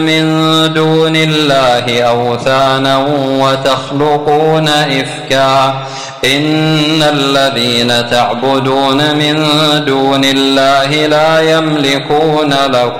من دون الله أوثانا وتخلقون إفكا إن الذين تعبدون من دون الله لا يملكون لكم